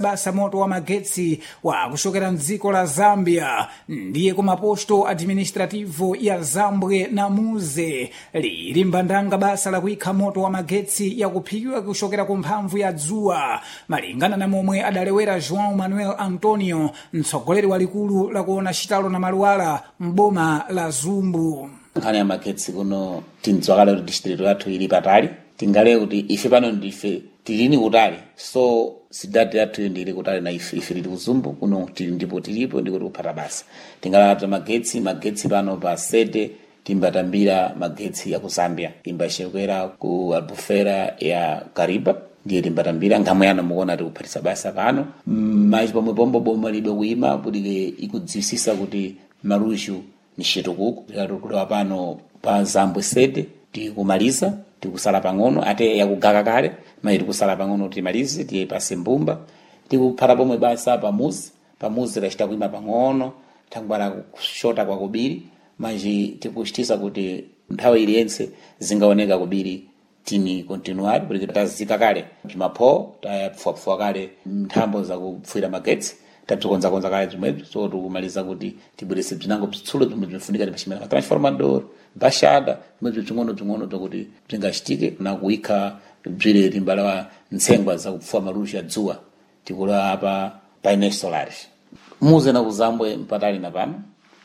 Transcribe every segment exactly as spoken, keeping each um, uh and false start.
basa moto wa magetsi wa kuchokera mdziko la Zambia ndiye kumaposto administrativo ya Zambwe na Muze lili mbandanga basa la kuikha moto wa magetsi ya kuphikiwa kuchokera ku mphamvu ya dzuwa malingana na momwe adalewera João Manuel Antonio mtsogoleri walikulu la kuona chitalo na maluwala mboma la Zumbu. Nkhani ya magetsi kuno tindzwakala kuti district yathu ili patali tingale kuti ife pano ndife tilini kutali so sidati yathu ndili kutali na ife ife tili kuzumbu kuno tili ndipo tilipo ndikuti kuphata basa tingalapta magetsi magetsi pano pa sede timbatambira magetsi ya ku Zambia timbashekwera ku Albufeira ya Kariba ndiye timbatambira ngamwe yana mukuona tikuphatisa basa pano mais pomwe pombo boma lido kuima kuti ikudziwisisa kuti malushu ni chitukuko tikatokulewa pano pa Zambwe sede tikumaliza tikusala pang'ono ate yakugaka kale mai tikusala pang'ono timalize tiye pase mbumba tikuphata pomwe basa pamuzi pamuzi tachita kuima pang'ono thangwala kushota kwa kubiri manji tikuchitisa kuti nthawi iliyense zingaoneka kubiri tini continuar porque tazika kale mapho tayapfuapfua kale nthambo za kupfuira magetsi tatukonza konza kale zimwe so tukumaliza kuti tibwerese bzinango bzitsulo zimwe zimfunika tipachimena transformador bashada zimwe bzing'ono bzing'ono zokuti bzingachitike na kuikha bzire timbalawa ntsengwa za kupfua malushu ya dzuwa tikula apa painéis solares Muze na Zambwe mpatali na pano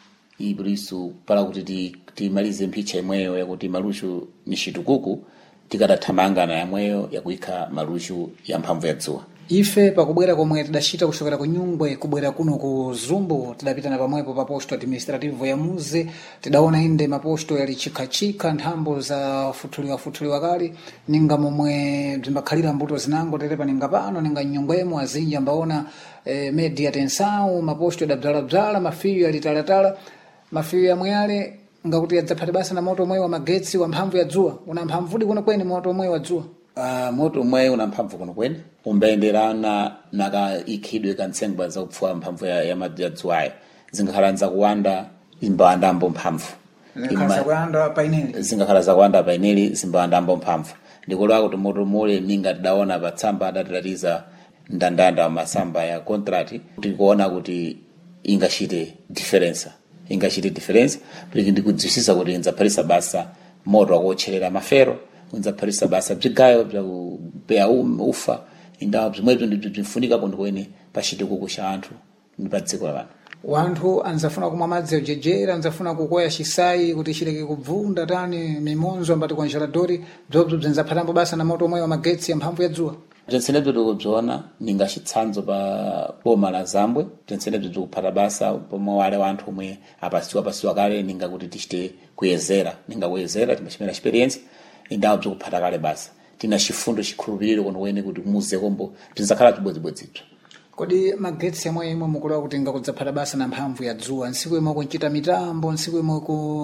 iburisu pala kuti timalize mphicha imweyo yakuti malushu ni chitukuko tikatathamanga na yamweyo yakuikha malushu ya mphamvu ya dzuwa. Ife pakubwera komwe tidachita kuchokera ku Nyungwe kubwera kuno ku Zumbu tidapitana pamwepo pa posto administrativo ya Muze tidaona inde maposto yali chikachika nthambo za futuliwa futuliwa kali ninga momwe bzimbakhalira mbuto zinango terepa ninga pano ninga Nyungwemo azinji ambaona eh, media tensau maposto yadabzala bzala mafiyo yalitalatala mafiyo yamwe yale ngakuti yadzaphate basa na moto mwe wa magetsi wa mphamvu ya dzuwa una mphamvudi kuno kweni moto mwe wa dzuwa. Uh, moto mwe una mphamvu kuno kweni umbenderana naka ikhidwe kantsengwa za kupfua mphamvu ya, ya madzi ya dzuwayo zingakhala za kuwanda zimbawandambo mphamvu zingakhala za kuwanda paineli zingakhala za kuwanda paineli zimbawandambo mphamvu ndikolwa kuti moto mule ninga tidaona patsamba adatatiza ndandanda wa masamba ya contract tikuona kuti ingachite difference ingachite difference porque ndikudzisisa kuti inzaphalisa basa moto wakotcherera mafero unzaphalisa basa bzigayo bya kupeya ufa indawo bzimwezo ndibzo bzifunika kuno kweni pachitukuko cha anthu ndi pa dziko la pano. Wanthu anzafuna kumwa madzi ojejera anzafuna kukoya chisayi kuti chileke kubvunda tani mimonzo ambati konjeladori bzobzo bzinzaphatambo basa na moto omwe wa magetsi ya mphamvu ya dzuwa. Bzensenebzo tikubziona ninga chitsanzo pa boma la Zambwe bzensenebzo tikuphata basa pomwe wale wanthu omwe apasiwa pasiwa kale ninga kuti tichite kuyezera ninga kuyezera timachimera experience indawo bzikuphata kale basa tina chifundo chikhulupiriro kuno kweni kuti Muze kombo bzinzakhala bzibodzibodzi. Kodi magetsi yamwe imwe mukulewa kuti ngakudzaphata basa na mphamvu ya dzuwa nsiku imwe kunchita mitambo nsiku imwe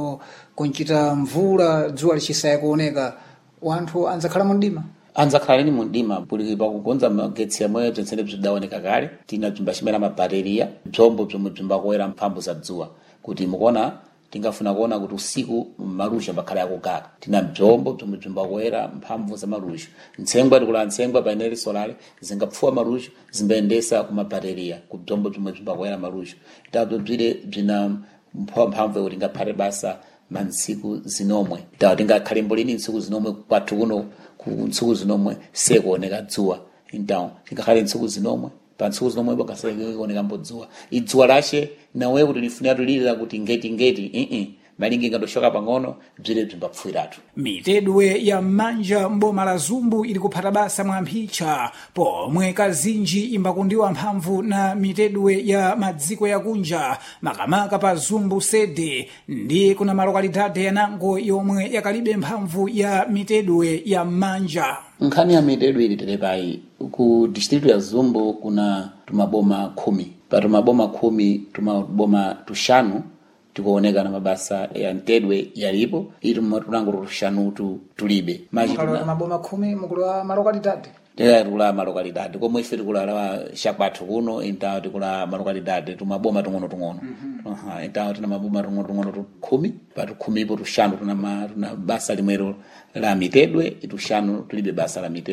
kunchita mvula dzuwa lichisaya kuoneka wanthu anzakhala mu mdima anzakhala ni mundima puli pakukonza magetsi yamweyo bzensene bzidaoneka kale tina bzimbachimera mabateria bzombo bzomwe bzimbakoyera mphamvu za dzuwa kuti mukuona tingafuna kuona kuti usiku malushu ambakhala yakugaka tina bzombo bzomwe bzimbakoyera mphamvu za malushu ntsengwa tikula ntsengwa paineli solare zingapfuwa malushu zimbayendesa ku mabateria ku bzombo bzomwe bzimbakoyera malushu tabzo bzire bzina mphamvu kuti ngaphate basa mansiku zinomwe tawo tingakhale mbolini ntsiku zinomwe kwathu kuno ku ntsiku zinomwe sekuoneka dzuwa intawo tingakhale ntsiku zinomwe pa ntsiku zinomwe bakasaikuoneka mbodzuwa idzuwa lashe nawe kuti lifunira tulilira kuti ngeti ngeti ii malingi ngatoshoka pang'ono bzire bzimbapfuiratu. Mitedwe ya manja mboma la Zumbu ili kuphata basa mwa mphicha pomwe kazinji imbakundiwa mphamvu na mitedwe ya madziko ya kunja makamaka pa Zumbu sede ndiye kuna malokalidade yanango yomwe yakalibe mphamvu ya mitedwe ya manja. Nkhani ya mitedwe ili telepai ku district ya Zumbu kuna tumaboma kumi pa tumaboma kumi tumaboma tushanu tikuoneka na mabasa ya mtedwe yalipo ili tunango tushanu tu tulibe maji tuna maboma kumi mukula malokalidade tera tukula malokalidade komwe ife tikula shakwathu kuno intawo tikula malokalidade tumaboma tung'ono tung'ono aha intawo tuna maboma tung'ono tung'ono kumi patu kumi ipo tushanu tuna ma, tuna basa limwero la mitedwe tushanu tulibe basa la mitedwe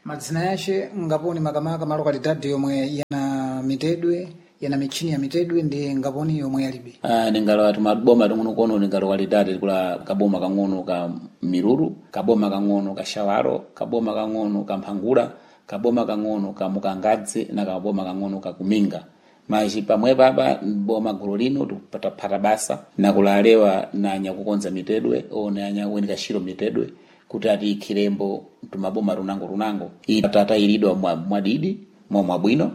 madzina yace ngaponi makamaka malokalidade yomwe yana mitedwe yana michini ya mitedwe ndi ngaponi yomwe yalibe. Ah, ningalo ati maboma tung'ono kono ningalo kalidade kula kaboma kang'ono ka Miruru, kaboma kang'ono ka Shawaro, kaboma kang'ono ka Mphangula, kaboma kang'ono ka Mukangadzi na kaboma kang'ono ka Kuminga. Maji pamwe baba boma gulu lino tupata pata basa na kulalewa na nyakukonza mitedwe o na nyakuwenika shiro mitedwe kuti ati kirembo tumaboma runango runango iyi tata ilidwa mwa mwadidi mwa mwabwino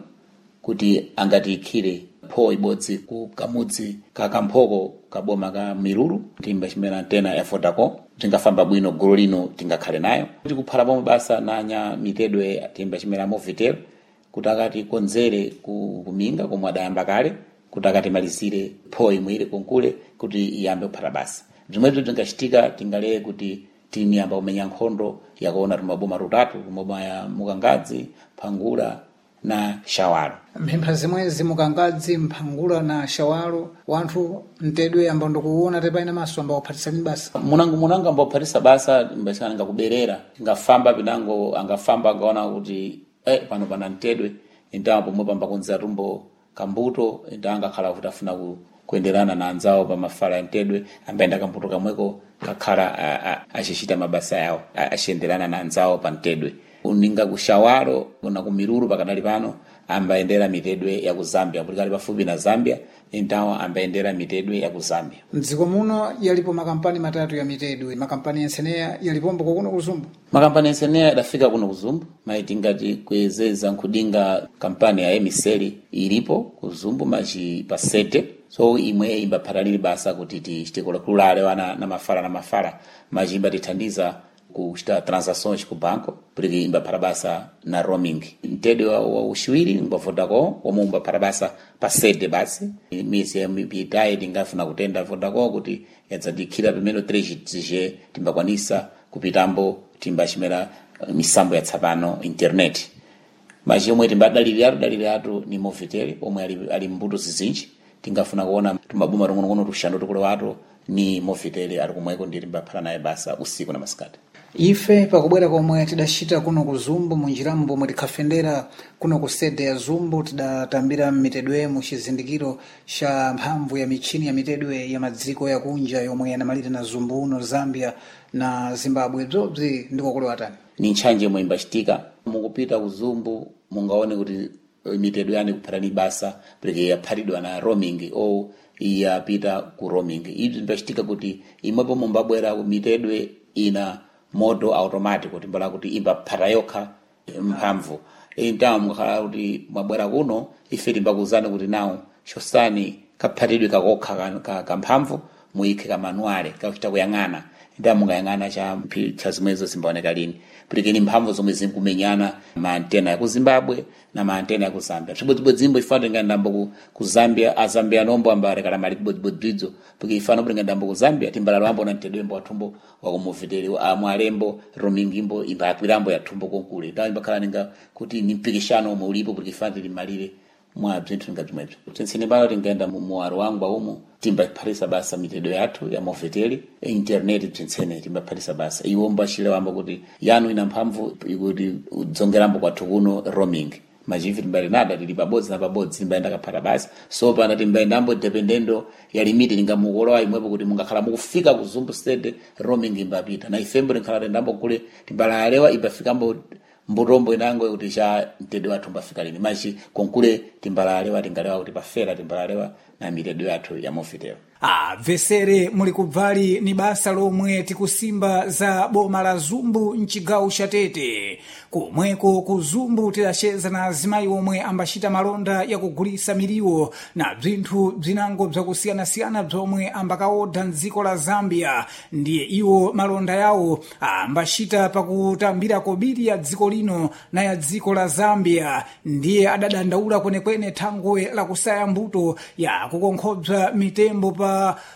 kuti angati ikire po ibodzi ku kamudzi ka Kamphoko kaboma ka Miruru timba chimena tena ya Fotako tingafamba bwino gulu lino tingakhale nayo kuti kuphala pomwe basa nanya mitedwe timba chimena Movitero kuti akati konzere ku Kuminga komwe adayamba kale kuti akati malizire po imwire konkule kuti iyambe kuphala basa zimwezo tingachitika tingale kuti tiniyamba kumenya nkhondo yakuona tumaboma rutatu kumaboma ya Mukangadzi, Mphangula na Shawaro. Mphempha zimwezi Mukangadzi, Mphangula na Shawaro wanthu mtedwe amba ndikuona tepaina maso amba waphatisa basa munango munanga amba waphatisa basa mbasana ngakuberera ngafamba pinango angafamba ngaona kuti eh pano pana mtedwe intawa pomwe pamba konza tumbo kambuto intanga khala kuti afuna ku kuenderana na anzao pa mafala ya mtedwe ambaenda kambuto kamweko kakhala ashishita mabasa yao ashenderana na anzao pa mtedwe uninga ku Shawaro na ku Miruru pakadali pano ambaendera mitedwe ya ku Zambia kulikali pafupi na Zambia intawa ambaendera mitedwe ya ku Zambia. Mdziko muno yalipo makampani matatu ya mitedwe makampani yenseneya yalipombo kuno kuzumbu makampani yenseneya yadafika kuno kuzumbu maitingati kuezeza nkudinga kampani ya Emiseli ilipo kuzumbu machi pasete so imwe imba paralili basa kuti tichitekola kulale wana na mafala na mafala majimba tithandiza kuchita transactions ku banko pili imba parabasa na roaming mtedwe wa, wa ushiwiri imba Vodacom omwe imba parabasa pasede basi misi mpitaye tingafuna kutenda Vodacom kuti yadzadikira pimeno three G timbakwanisa kupitambo timba chimera misambo ya tsapano internet maji omwe timbadaliri atu daliri atu ni Movitero omwe ali, ali mbuto zizinji tingafuna kuona tumabuma tung'ono tushando tukule watu ni Movitero ari kumweko ndiri mbaphala naye basa usiku na masikati. Ife pakubwera komwe tidashita kuno kuzumbu munjirambo mwe tikhafendera kuno kusede ya Zumbu tidatambira mitedwe mu chizindikiro cha mphamvu ya michini ya mitedwe ya madziko ya kunja yomwe yanamalira na Zumbu uno Zambia na Zimbabwe bzobzi ndiko kule watani. Ni nchanje mwe imbachitika mukupita kuzumbu mungaone kuti mitedwe yani kupharani basa peke yapharidwa na roaming o iyapita ku roaming izi imbachitika kuti imwepo mumbabwera mitedwe ina modo automatic kuti mbala kuti imba phata yokha mphamvu intawa mukhala kuti mwabwera kuno ife timbakuzana kuti nawo chosani kaphatidwe kakokha ka, ka mphamvu muikhe ka manuale kakuchita kuyang'ana intawa mungayang'ana cha mphicha zimwezo zimbaoneka lini pulikeni mphamvu zomwe zikumenyana maantena ya ku Zimbabwe na maantena ya ku Zambia chibodzi zimbo ifano ngandambo ku, ku Zambia a Zambia nombo ambare kala mali bodbodzidzo porque ifano bringa ndambo ku Zambia timbala lwambo na ntedwembo watumbo wa ku Movitero a mwalembo romingimbo imbakwirambo ya tumbo konkule ndawo imbakhala ninga kuti ni mpikishano omwe ulipo porque ifano limalire mwa bzinthu ngadzimwezo tensene balo tingenda mu muwaro wangu umu timba pharisa basa mitedwe yathu ya Movitero internet tensene timba pharisa basa iwo mbashile wambo kuti yanu ina mphamvu ikuti udzongerambo kwathu kuno roaming majivi timbali nada tili pabodzi na pabodzi timbaenda kaphata basa so pana timbaendambo dependendo ya limiti ningamukolowa imwepo kuti mungakhala mukufika ku Zumbu state roaming imbapita na ifembo tinkhala tendambo kule timbalalewa ibafikambo mbutombo inango kuti cha mtedwe wathu mbafika lini machi konkule timbalalewa tingalewa kuti pafera timbalalewa na mitedwe yathu ya Movitero. Ah, vesere muli kubvali ni basa lomwe tikusimba za boma la Zumbu mchigawo cha Tete. Kumweko ku Zumbu tidacheza na azimayi omwe ambachita malonda ya kugulisa miliwo na bzinthu bzinango bzakusiyana-siyana bzomwe ambakaoda mdziko la Zambia. Ndiye iwo malonda yawo ambachita pakutambira kobiri ya dziko lino na ya dziko la Zambia. Ndiye adadandaula kwenekwene thangwe la kusaya mbuto ya kukonkhobza mitembo pa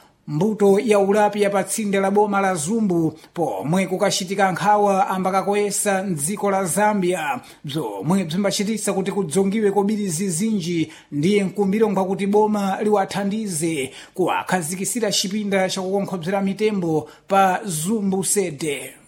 mbuto ya ulapi ya patsinde la boma la Zumbu pomwe kukashitika nkhawa ambakakoyesa mdziko la Zambia bzomwe bzimbachitisa kuti kudzongiwe kobiri zizinji. Ndiye mkumbiro ngwakuti boma liwathandize kuwakhazikisira chipinda chakukonkhobzera mitembo pa Zumbu sede.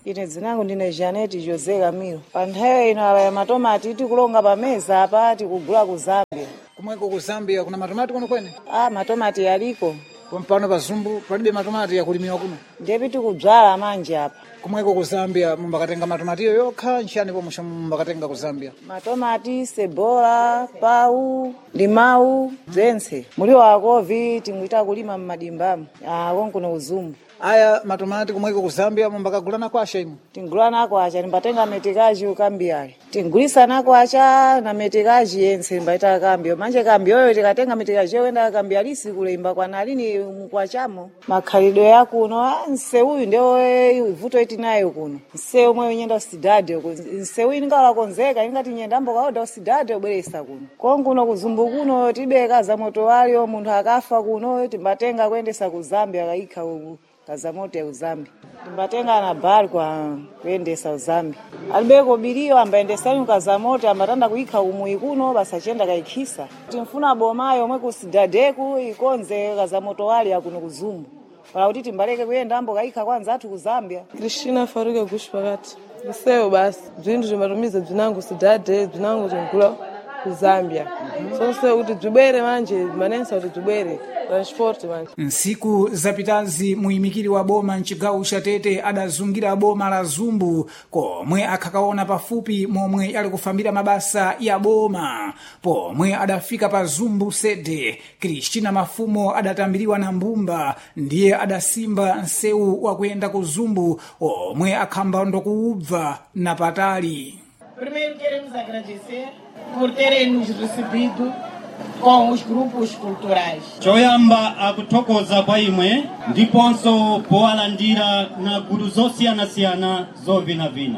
Ine zinangu ndine Janet Jose Camilo. Pa nthawi ino ala ya matomati tikulonga pa meza apa tikugula ku Zambia. Kumweko ku Zambia kuna matomati kuno kwene? Ah, matomati yaliko. Pompano pa Zumbu palibe matomati yakulimiwa kuno? Ndiye tikudzala manje apa. Kumweko ku Zambia mumbakatenga matomatiyo yokha nchani pomwe mumbakatenga ku Zambia? Matomati, cebola, pau, limau, zense. Muli wako vi tinguita kulima mmadimbamu. Ah, konkuno uzumbu. Aya matomati kumweko ku Zambia mumbakagulana kwasha imo? Tingulana kwacha nimbatenga metikaji ukambiyale. Tingulisa kwacha na metikaji yense mbaita kambio. Manje kambio yoyo tikatenga metikaji wenda kambiyalisi kule imba kwa nalini mkwachamo. Makhalido ya kuno nse huyu ndio vuto eti nayo kuno. Nse umwe nyenda usidade nse huyu ngala konzeka ingati nyenda mbo kaoda usidade obweresa kuno. Kongo kuno kuzumbu kuno tibeka za moto wali o muntu akafa kuno timbatenga kwendesa ku Zambia kaika ugu. Kazamoto ya Uzambi. Timbatenga na bali kwa kuendesa Uzambi. Albeko bilio ambaendesa yu kazamoto ambatanda kuika umui kuno basachenda kaikisa. Timfuna bomayo mwe kusidadeku ikonze kazamoto wali ya kuno kuzumbu. Wala kuti timbaleke kuyenda ambo kaika kwanza atu ku Zambia. Krishina Faruga Gushpagati. Kuseo basi. Bzindu zimatumiza bzinangu sidade, bzinangu zingula ku Zambia. Mm-hmm. So se kuti dzubere manje, manensa kuti dzubere. Transport manje. Nsiku zapitazi muimikiri wa boma nchigawo cha Tete adazungira boma la Zumbu komwe akakaona pafupi momwe yali kufambira mabasa ya boma. Pomwe adafika pa Zumbu sede, Kristina Mafumo adatambiriwa na mbumba ndiye adasimba nseu wa kuenda ku Zumbu omwe akhamba ndokuubva na patali. Primeiro queremos agradecer por terem nos recebido com os grupos culturais. Choyamba akuthokoza kwa imwe ndiponso powalandira na guru zosiyana-siyana zovinavina.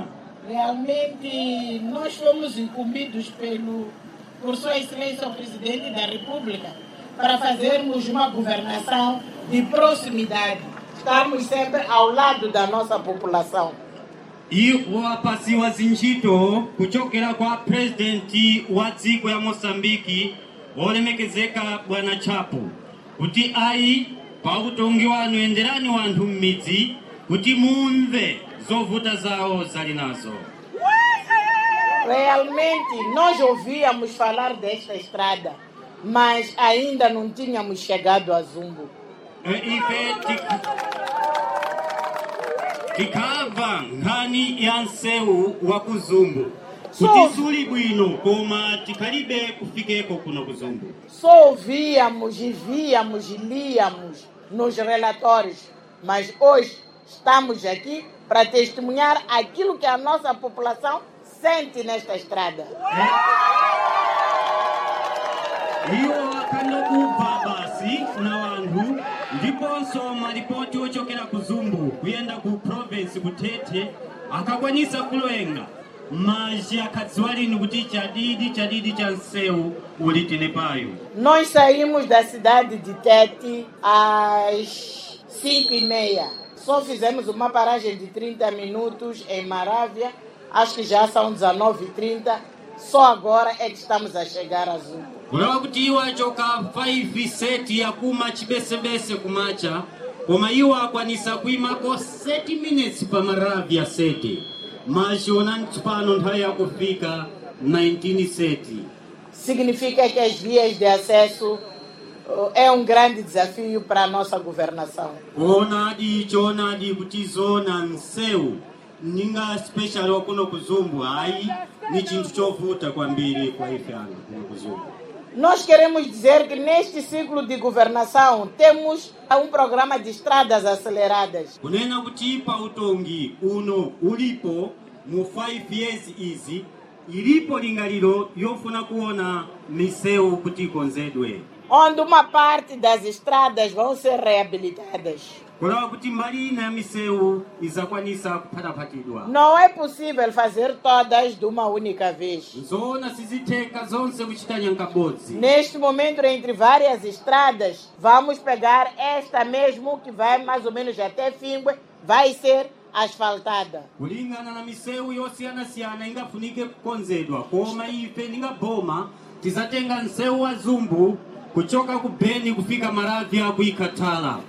Realmente nós fomos incumbidos pelo por Sua Excelência o Presidente da República para fazermos uma governação de proximidade. Estamos sempre ao lado da nossa população. E wapasiwa zinjito kuchokera kwa presidenti wa dziko ya Mosambiki olemekezeka bwana Chapo kuti ai pa utongi wanu enderani wanthu mmidzi kuti mumve zovuta zawo zali nazo. Realmente nós ouvíamos falar desta estrada, mas ainda não tínhamos chegado a Zumbu. Ife tikava nkhani ya nseu wa ku Zumbu kuti suli bwino koma tikalibe kufikeko kuno ku Zumbu. Só ouvíamos e víamos e líamos nos relatórios, mas hoje estamos aqui para testemunhar aquilo que a nossa população sente nesta estrada. Iwo akanokuva basi na wangu ndiponso maripoti ochokera ku Zumbu kuyenda ku province kutete akakwanisa kulowenga maji akadziwalini kuti chadidi chadidi cha nseu ulitene payo. Nós saímos da cidade de Tete às cinco e meia. Só fizemos uma paragem de trinta minutos em Marávia. Acho que já são dezenove e trinta. Só agora é que estamos a chegar a Zumbu. Kulawa kuti iwo achoka five seti ya kuma chibesebese kumacha koma iwo akwanisa kuimako thirty minutes pa Marávia seti majiona ntipano nthawi yakufika nineteen seti. Significa que as vias de acesso uh, é um grande desafio para a nossa governação. Onadi chonadi kuti zona nseu ninga special wakuno ku Zumbu ai ni chinthu chovuta kwambiri kwa ife ano kuno ku Zumbu. Nós queremos dizer que neste ciclo de governação temos um programa de estradas aceleradas. Kunena kuti pa utongi uno ulipo mu five years izi ilipo lingaliro yofuna kuona miseu kuti ikonzedwe. Onde uma parte das estradas vão ser reabilitadas. Kulawa kuti mbali na miseu izakwanisa kupatapatidwa. Não é possível fazer todas de uma única vez. Zona siziteka zonse kuchita nyankabodzi. Neste momento, entre várias estradas, vamos pegar esta mesmo que vai mais ou menos até Fingue, vai ser asfaltada. Kulingana na miseu yosiyana-siyana ingafunike kukonzedwa koma ife ninga boma tizatenga nseu wa Zumbu kuchoka ku Beni kufika Marávia kuikatala.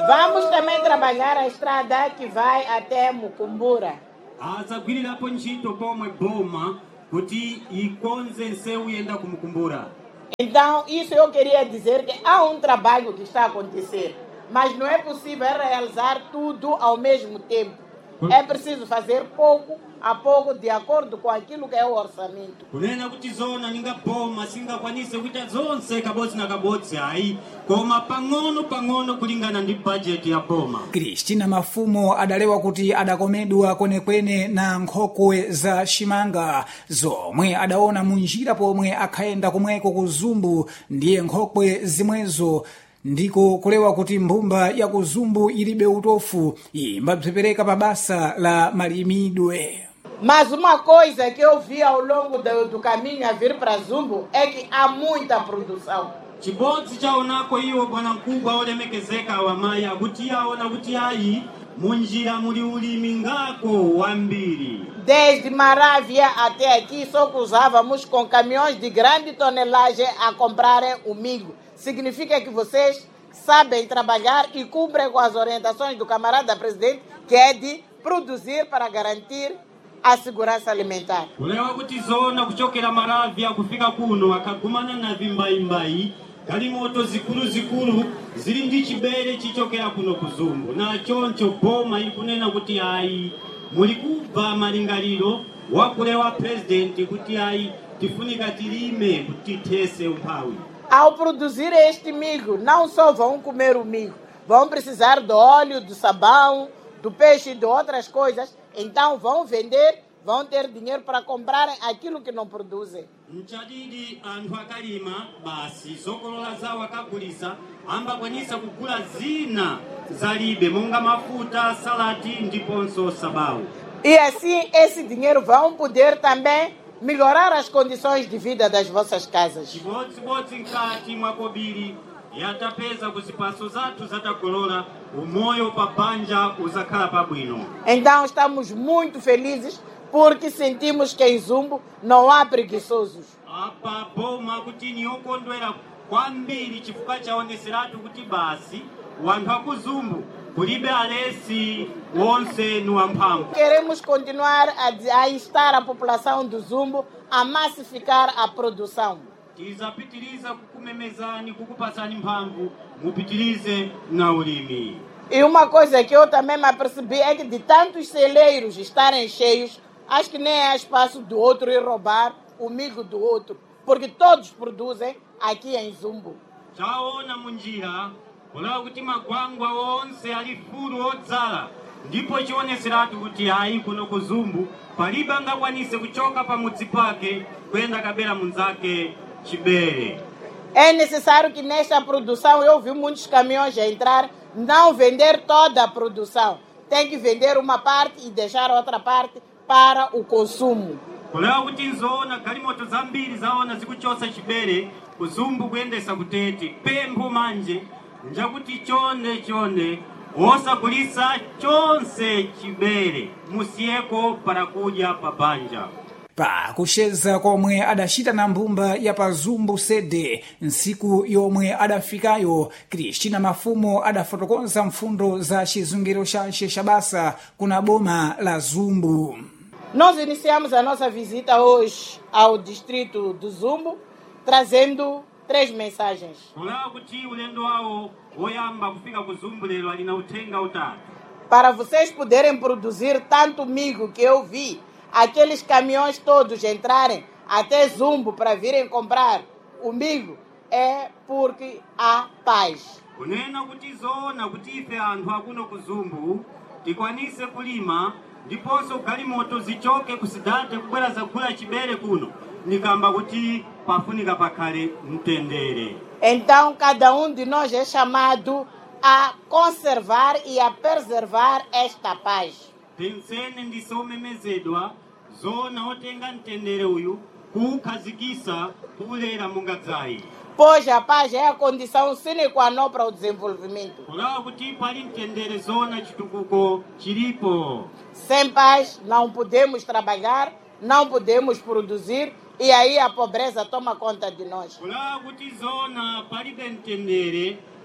Vamos também trabalhar a estrada que vai até Mucumbura. azagwirirapo ntchito pomwe boma kuti ikonze nsewu yenda ku Mucumbura. Então, isso eu queria dizer que há um trabalho que está a acontecer, mas não é possível realizar tudo ao mesmo tempo. É preciso fazer pouco a pouco de acordo com aquilo que é o orçamento. Kunena kuti zona ninga boma singakwanise kuita zonse kabodzi na kabodzi ayi koma pang'ono pang'ono kulingana ndi budget ya boma. Kristina Mafumo adalewa kuti adakomedwa kwenekwene na nkhokwe za Shimanga zomwe adaona munjira pomwe akhayenda kumweko ku Zumbu, ndiye nkhokwe zimwezo ndiko kulewa kuti mbumba ya ku Zumbu ilibe utofu imbabzipereka pa basa la malimidwe. Mas uma coisa que eu vi ao longo do, do caminho a vir para Zumbu é que há muita produção. Chibodzi chaonako iwo bwana mkubwa olemekezeka wamaya kuti aona kuti ayi munjira muli ulimi ngako wambiri. Desde Maravia até aqui só cruzávamos com caminhões de grande tonelagem a comprarem o milho. Significa que vocês sabem trabalhar e cumprem com as orientações do camarada presidente, que é de produzir para garantir a segurança alimentar. Kulewa kuti zona kuchokera Maravia kufika kuno akagumana na vimbaimbai galimoto zikulu zikulu zili ndi chibere chichokera kuno ku Zumbu na choncho boma ikunena kuti ayi muli kubva malingaliro wakulewa president kuti ayi tifunika tilime kuti tese umphawi. Ao produzir este milho, não só vão comer o milho, vão precisar do óleo, do sabão, do peixe e de outras coisas. Então vão vender, vão ter dinheiro para comprarem aquilo que não produzem. Mchadidi anthu akalima basi zokolola zawo akagulisa ambakwanisa kugula zina zalibe monga mafuta, salati ndiponso sabawu. E assim esse dinheiro vão poder também melhorar as condições de vida das vossas casas. Chibodzibodzi nkati mwakobiri yatapeza kuzipaso zathu zatakolola umoyo pa banja uzakhala pabwino. Então estamos muito felizes porque sentimos que em Zumbu não há preguiçosos. Apa boma kuti niyokondwera kwambiri chifukwa chaoneseratu kuti basi wanthu aku Zumbu kulibe alesi wonse ni wamphamvu. Queremos continuar a, a instar a população do Zumbu a massificar a produção. Tizapitiliza kukumemezani kukupasani mphamvu mupitilize na ulimi. E uma coisa que eu também me apercebi é que de tantos celeiros estarem cheios, acho que nem há espaço do outro ir roubar o milho do outro, porque todos produzem aqui em Zumbu. Chaona munjira kulawa kuti magwangwa onse ali fulu odzala ndipo chioneseratu kuti ayi kuno ku Zumbu palibe angakwanise kuchoka pamudzi pake kwenda kabera munzake chibere. É necessário que nesta produção, eu vi muitos caminhões a entrar, não vender toda a produção. Tem que vender uma parte e deixar outra parte para o consumo. Kulawa kuti nzona galimoto zambiri zaona zikuchosa chibere ku Zumbu kuyendesa kutete pempho manje njakuti chonde chonde osagulisa chonse chibere musiyeko para kudya pa banja. Pa kusheza komwe adachita na mbumba ya pa Zumbu sede nsiku yomwe adafikayo, Kristina Mafumo adafotokoza mfundo za chizungiro chace cha basa kuna boma la Zumbu. Nós iniciamos a nossa visita hoje ao distrito do Zumbu, trazendo três mensagens. Kulawa kuti ulendo wawo woyamba kufika ku Zumbu lero ali na uthenga utatu. Para vocês poderem produzir tanto milho que eu vi, aqueles caminhões todos entrarem até Zumbu para virem comprar o milho, é porque há paz. Kunena kuti zona kuti ife anthu akuno ku Zumbu tikwanise kulima ndiponso galimoto zichoke kusidate kubwera zagula chibere kuno nikamba kuti pafunika pakhale mtendere. Então cada um de nós é chamado a conservar e a preservar esta paz. Pensene ndisomemezedwa zona otenga mtendere uyu kukhazikisa kulera mungadzayi. Pois a paz é a condição sine qua non para o desenvolvimento. Kulawa kuti pali mtendere zona chitukuko chilipo. Sem paz não podemos trabalhar, não podemos produzir e aí a pobreza toma conta de nós. Kulawa kuti zona palibe mtendere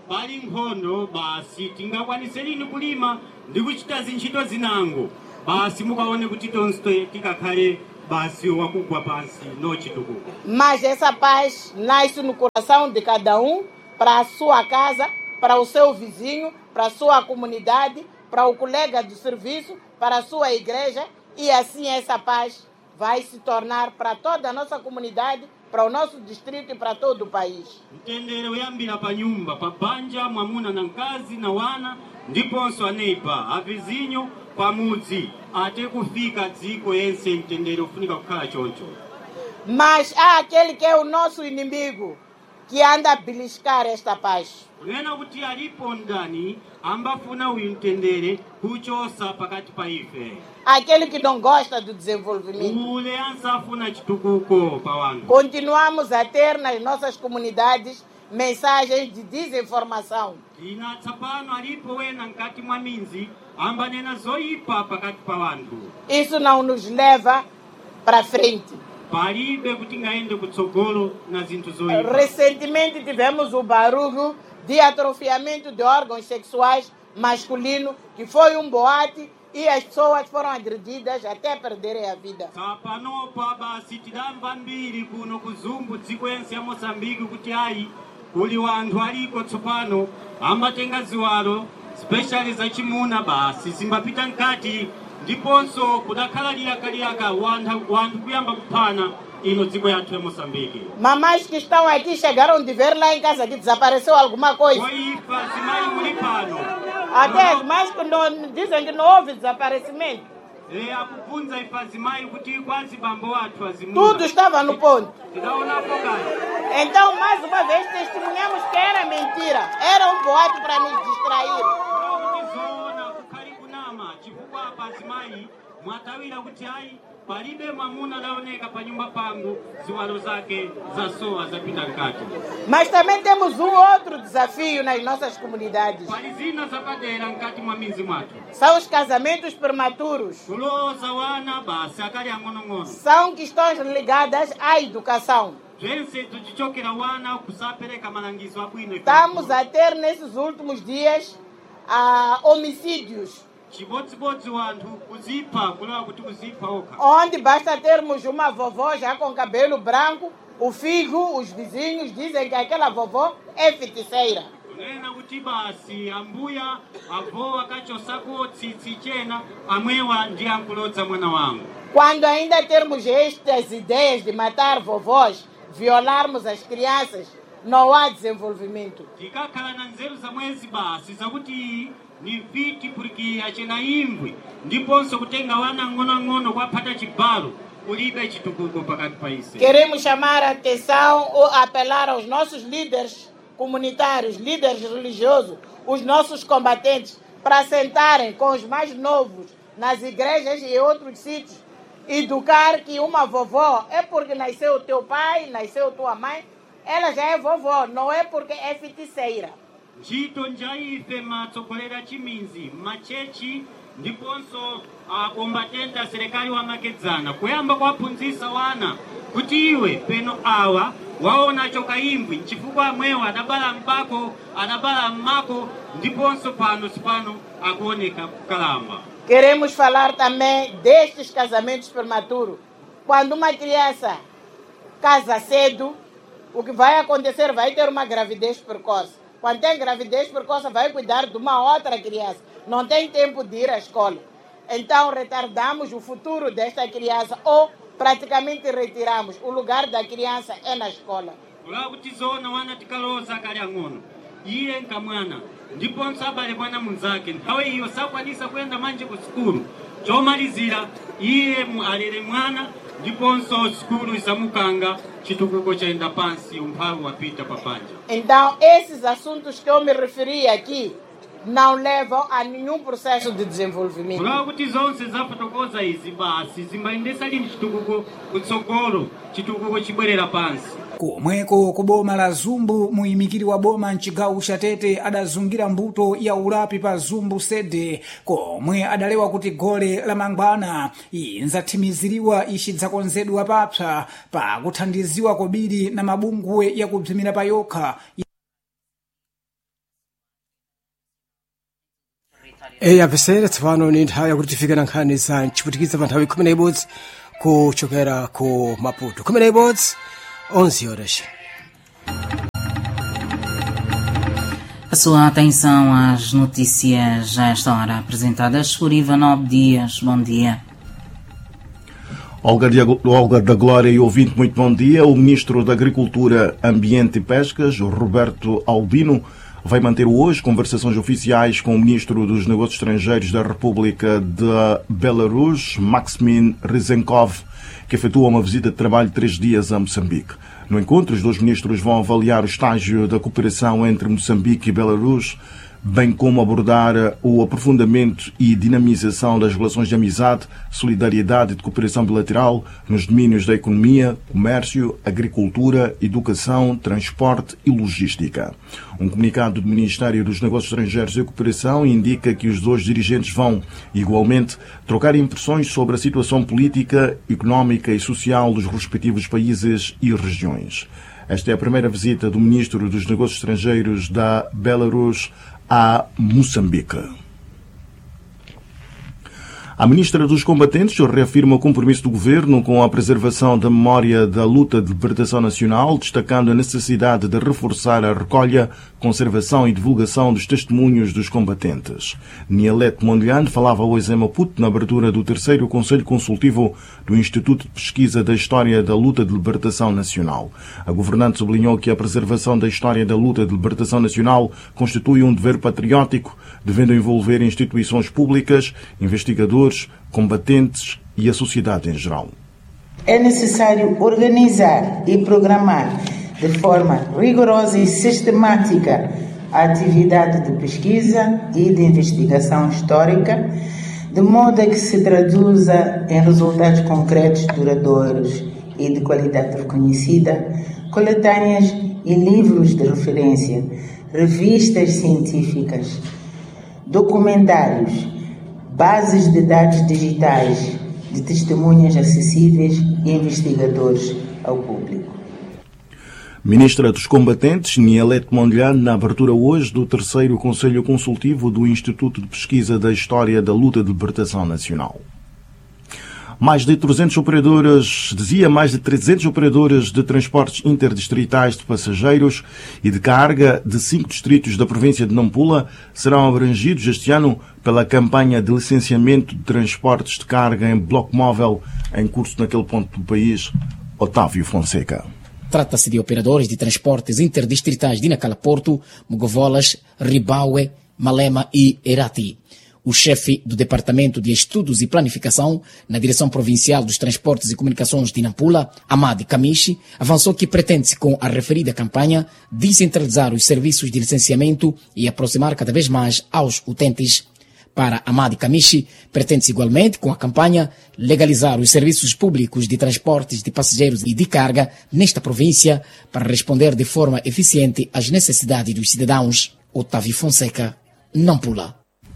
pali nkhondo basi tingakwanise lini kulima ndi kuchita zintchito zinango basi mukaone kuti tonse tikakhale basi wakugwa pansi no chitukuko. Mas essa paz nasce no coração de cada um, para a sua casa, para o seu vizinho, para a sua comunidade, para o colega do serviço, para a sua igreja, e assim essa paz vai se tornar para toda a nossa comunidade, para o nosso distrito e para todo o país. Mtendere uyambira pa nyumba, pa banja, mwamuna na mkazi na wana, ndiponso aneipa, avizinho, pamudzi, até kufika dziko yense mtendere ufunika kukhala choncho. Mas há aquele que é o nosso inimigo, que anda a beliscar esta paz. Unena kuti alipo ndani ambafuna uyu mtendere kuchosa pakati pa ife. Aquele que não gosta do desenvolvimento. Ule ansafuna chitukuko pa wantu. Continuamos a ter nas nossas comunidades mensagens de desinformação. Ina tsapano alipo wena nkati mwa minzi ambanena zoipa pakati pa wantu. Isso não nos leva para frente. Palibe kuti ngaende kutsogolo na zinthu zoipa. Recentemente tivemos o barulho de atrofiamento de órgãos sexuais masculinos, que foi um boate e as pessoas foram agredidas até perderem a vida. Sapanopa basi tidamva mbiri kuno kuzumbu dziko yense ya Mozambique kuti ayi kuli wanthu aliko tsopano ambatenga ziwalo speciali za chimuna basi zimbapita nkati ndiponso kudakhala liyakaliaka wanthu kuyamba kuphana ino dziko yathu ya Moçambique. Mamães que estão aqui chegaram de ver lá em casa que desapareceu alguma coisa. Oipa, zimai muli pano. Até as mães que não, dizem que não houve desaparecimento. É, akupunza ipa zimai kuti quase bambo watu azimuna. Tudo estava no ponto. Então, mais uma vez, testemunhamos que era mentira. Era um boato para nos distrair. Palibe mamuna daoneka pa nyumba pangu ziwalo zake za soa zapita nkati. Mas também temos um outro desafio nas nossas comunidades. Palizina zapadera nkati mwa minzi mwatu. São os casamentos prematuros. Kuloza wana basi akali angono-ngono. São questões ligadas à educação. Twense tuchichokera wana kusapereka malangizo abwino. Estamos a ter nesses últimos dias uh, homicídios. Onde basta termos uma vovó já com cabelo branco, o filho, os vizinhos dizem que aquela vovó é feiticeira. Quando ainda termos estas ideias de matar vovós, violarmos as crianças, não há desenvolvimento. Ni viti porque achena imbwi ndiponso kutenga wana ngono-ngono kwapata chibalo ulibe chitukuko pakati paise. Queremos chamar a atenção ou apelar aos nossos líderes comunitários, líderes religiosos, os nossos combatentes, para sentarem com os mais novos nas igrejas e outros sítios, educar que uma vovó é porque nasceu o teu pai, nasceu tua mãe, ela já é vovó, não é porque é feiticeira. Chito njaife matsokolera chiminzi machechi ndiponso akombatenta serikali wamakedzana kuyamba kwaphunzitsa wana kuti iwe peno awa waona choka imbwi chifukwa amwewa adabala mpako adabala mmako ndiponso pano sipano akuoneka kukalamba. Queremos falar também destes casamentos prematuros. Quando uma criança casa cedo, o que vai acontecer vai ter uma gravidez precoce. Quando tem gravidez precoce, vai cuidar de uma outra criança. Não tem tempo de ir à escola. Então, retardamos o futuro desta criança ou praticamente retiramos. O lugar da criança é na escola. Iye nkamwana ndiponso abale mwana munzake nthawe iyo sakwanisa kuyenda manje ku sukulu chomalizira iye alere mwana ndiponso sukulu isamukanga chitukuko chaenda pansi umphawi wapita papanja. Então esses assuntos que eu me referi aqui não levam a nenhum processo de desenvolvimento. Kulawa kuti zonse zafotokoza izi basi zimbayendesa lini chitukuko kutsogolo chitukuko chibwerera pansi. Komweko ku boma la Zumbu, muyimikiri wa boma mchigawo cha Tete adazungira mbuto ya ulapi pa Zumbu sede komwe adalewa kuti gole la mangwana inzathimiziriwa ichidzakonzedwa papsa pa kuthandiziwa kobiri na mabungwe ya kubzimira pa yokha. eya pesera tsopano ni nthawi yakuti tifike na nkhani za mchiputikiza pa nthawi khumi na ibodzi kuchokera ku Maputo. khumi na ibodzi onze horas. A sua atenção às notícias a esta hora apresentadas por Ivanov Dias. Bom dia. Olga, Olga da Glória e ouvinte, muito bom dia. O Ministro da Agricultura, Ambiente e Pescas, Roberto Albino, vai manter hoje conversações oficiais com o Ministro dos Negócios Estrangeiros da República de Belarus, Maximin Ryzenkov, que efetua uma visita de trabalho de três dias a Moçambique. No encontro, os dois ministros vão avaliar o estágio da cooperação entre Moçambique e Belarus, bem como abordar o aprofundamento e dinamização das relações de amizade, solidariedade e de cooperação bilateral nos domínios da economia, comércio, agricultura, educação, transporte e logística. Um comunicado do Ministério dos Negócios Estrangeiros e Cooperação indica que os dois dirigentes vão, igualmente, trocar impressões sobre a situação política, económica e social dos respectivos países e regiões. Esta é a primeira visita do Ministro dos Negócios Estrangeiros da Belarus a Moçambique. A Ministra dos Combatentes reafirma o compromisso do Governo com a preservação da memória da luta de libertação nacional, destacando a necessidade de reforçar a recolha, conservação e divulgação dos testemunhos dos combatentes. Nielete Mondlane falava hoje em Maputo na abertura do terceiro Conselho Consultivo do Instituto de Pesquisa da História da Luta de Libertação Nacional. A governante sublinhou que a preservação da história da luta de libertação nacional constitui um dever patriótico, devendo envolver instituições públicas, investigadores, combatentes e a sociedade em geral. É necessário organizar e programar de forma rigorosa e sistemática a atividade de pesquisa e de investigação histórica, de modo a que se traduza em resultados concretos, duradouros e de qualidade reconhecida, coletâneas e livros de referência, revistas científicas, documentários, bases de dados digitais, de testemunhas acessíveis e investigadores ao público. Ministra dos Combatentes, Nielete Mondlane, na abertura hoje do terceiro Conselho Consultivo do Instituto de Pesquisa da História da Luta de Libertação Nacional. Mais de trezentos operadores, dizia, mais de trezentos operadores de transportes interdistritais de passageiros e de carga de cinco distritos da província de Nampula serão abrangidos este ano pela campanha de licenciamento de transportes de carga em bloco móvel em curso naquele ponto do país. Otávio Fonseca. Trata-se de operadores de transportes interdistritais de Nacala Porto, Mogovolas, Ribaue, Malema e Herati. O chefe do Departamento de Estudos e Planificação na Direção Provincial dos Transportes e Comunicações de Nampula, Amadi Kamishi, avançou que pretende-se, com a referida campanha, descentralizar os serviços de licenciamento e aproximar cada vez mais aos utentes. Para Amadi Kamishi, pretende-se igualmente, com a campanha, legalizar os serviços públicos de transportes de passageiros e de carga nesta província para responder de forma eficiente às necessidades dos cidadãos. Otávio Fonseca, Nampula.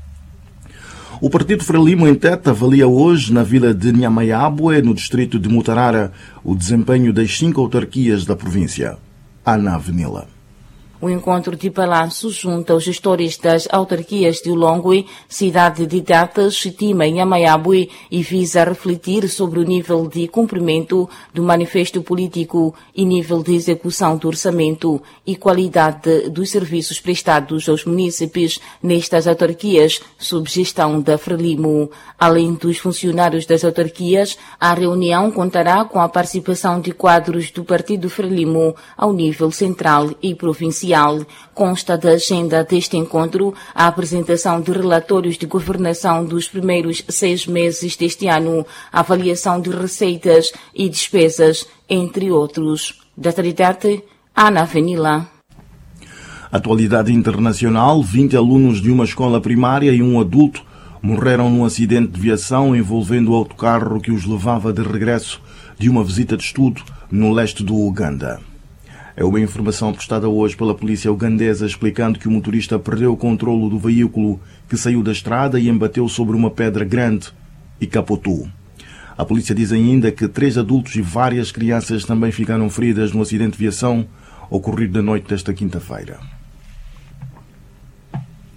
O Partido Frelimo em Tete avalia hoje, na vila de Nhamaiabue, no distrito de Mutarara, o desempenho das cinco autarquias da província. Ana Avenila. O encontro de balanço junta os gestores das autarquias de Ulongwe, cidade de Tete, Xitima e Nhamaiabue e visa refletir sobre o nível de cumprimento do manifesto político e nível de execução do orçamento e qualidade dos serviços prestados aos munícipes nestas autarquias sob gestão da Frelimo. Além dos funcionários das autarquias, a reunião contará com a participação de quadros do Partido Frelimo ao nível central e provincial. Consta da agenda deste encontro a apresentação de relatórios de governação dos primeiros seis meses deste ano, avaliação de receitas e despesas, entre outros. Da Trinidade, Ana Avenila. Atualidade internacional: vinte alunos de uma escola primária e um adulto morreram num acidente de viação envolvendo o autocarro que os levava de regresso de uma visita de estudo no leste do Uganda. É uma informação prestada hoje pela polícia ugandesa, explicando que o motorista perdeu o controlo do veículo que saiu da estrada e embateu sobre uma pedra grande e capotou. A polícia diz ainda que três adultos e várias crianças também ficaram feridas no acidente de viação ocorrido na noite desta quinta-feira.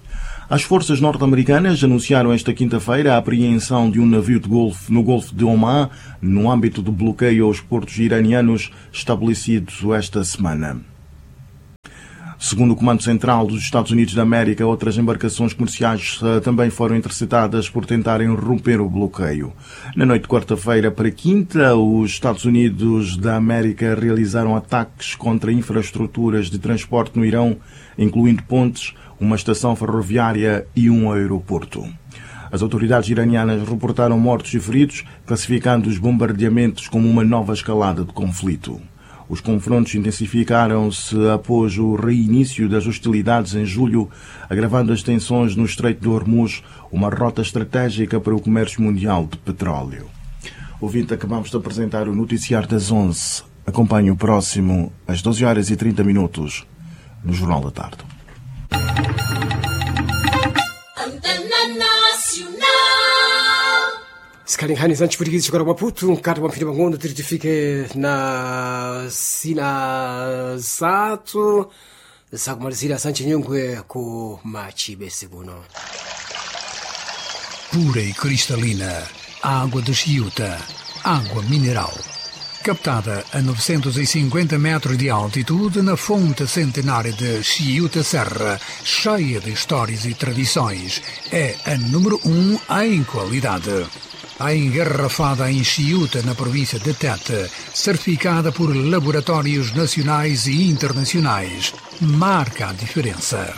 As forças norte-americanas anunciaram esta quinta-feira a apreensão de um navio de golfe no Golfo de Oman, no âmbito do bloqueio aos portos iranianos estabelecido esta semana. Segundo o Comando Central dos Estados Unidos da América, outras embarcações comerciais uh, também foram interceptadas por tentarem romper o bloqueio. Na noite de quarta-feira para quinta, os Estados Unidos da América realizaram ataques contra infraestruturas de transporte no Irão, incluindo pontes, uma estação ferroviária e um aeroporto. As autoridades iranianas reportaram mortos e feridos, classificando os bombardeamentos como uma nova escalada de conflito. Os confrontos intensificaram-se após o reinício das hostilidades em julho, agravando as tensões no Estreito de Hormuz, uma rota estratégica para o comércio mundial de petróleo. Ouvinte, acabamos de apresentar o Noticiário das onze. Acompanhe o próximo às doze horas e trinta minutos no Jornal da Tarde. Sikalinghani zanchi português chegou a Maputo, um carro uma filha mangondo, certifique na Sina Sato, saco marzira sanchi nyungwe com machibe seguno. Pura e cristalina, água de Chiuta, água mineral. Captada a novecentos e cinquenta metros de altitude na fonte centenária de Chiuta Serra, cheia de histórias e tradições, é a número um em qualidade. A engarrafada em Chiuta, na província de Tete, certificada por laboratórios nacionais e internacionais, marca a diferença.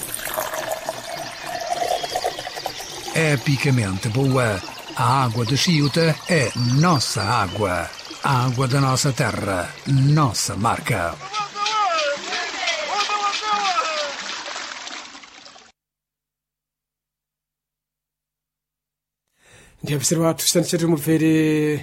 Epicamente boa, a água de Chiuta é nossa água. A água da nossa terra, nossa marca. Ndi observato stanziato mufere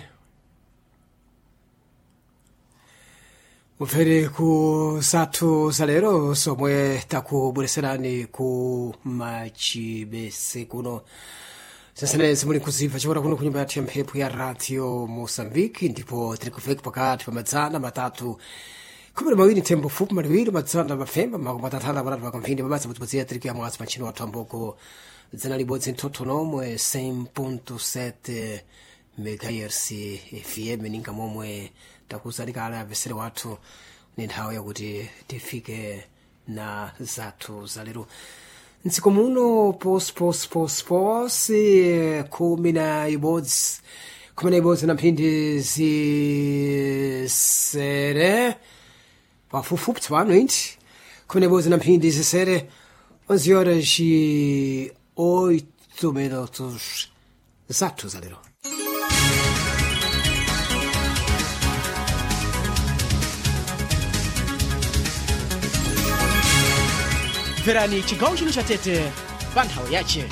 mufere ku Sato Salero somwe takubureserani ku Machibese kuno senselezi muli kuziva chikora kuno kunyumba yathu ya mphepo ya radio Mosambiki, ndipo tiri kufika pakati pa madzana matatu khumi na mawiri nthembo fupi maliwiri madzana mafemba makumi matatatu amatatu pakamphindi mabasa mutipodzera tiri mwatsi pantchini wathu amboko dzina libodzi mthotho nomwe cem ponto sete megahertz F M ninga momwe takuzalikala avesere wathu ni nthawi yakuti tifike na zathu zalero ntsiku muno pos pos pos pos khumi na ibodzi khumi na ibodzi na mphindi zisere pafupifupi tsopano inti khumi na ibodzi na mphindi zisere onze horas e oito minutos zathu zalero. Verani chigawo chino cha Tete pa nthawi yace.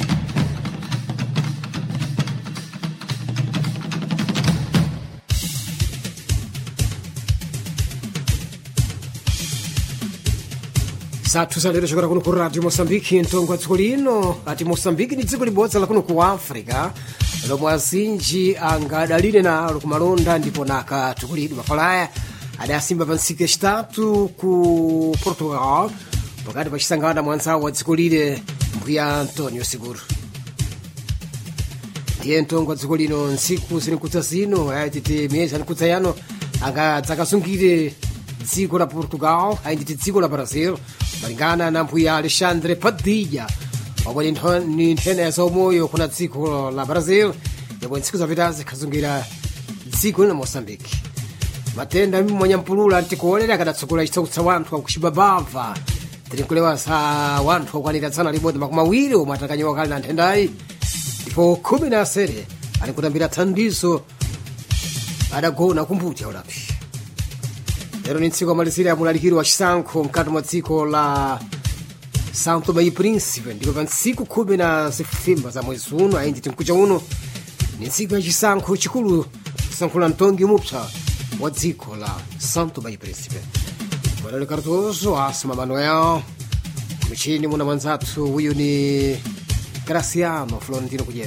Zathu zalero chokera kuno ku radio Mosambiki ntongo wa dziko lino ati Mosambiki ni dziko libodza la kuno ku Africa lomwe azinji angadalire nalo kumalonda ndipo naka tukulidwa mafalaya adasimba pa ntsiku yacitatu ku Portugal pakati pa cisangana mwanzawo wa dziko lile mbuya Antonio Seguro. Ndiye ntongo wa dziko lino ntsiku zinikudza zino ayatiti miyezi anikudza yano angadzakasungire dziko la Portugal ayinditi dziko la Brazil malingana na mbuya Alexandre Padilha omwe ni nthene ya zaumoyo kuna dziko la Brazil yomwe ntsiku zapitazi khazungira dziko la Mosambiki. Matenda mwanyampulula antikuolera akadatsogola chitsautsa wanthu akuchibabava tinikulewa sa wanthu akwanira tsana libodzi makumi awiri omwe atakanyiwa kale na nthendayi ndipo khumi na asere alikutambira thandizo adagona kumbuti aulapi. Lero ni ntsiku amalizira ya mulalikiro wa chisankho mkati mwa dziko la São Tomé e Príncipe ndipo pa ntsiku khumi na zifimba za mwezi uno ayindi tinkucha uno ni ntsiku ya chisankho chikulu kusankhula mtongi mupsa wa dziko la São Tomé e Príncipe. Manuel Cardoso asema Manuel michini muna mwanzathu huyu ni Graciano Florentino Kujeri.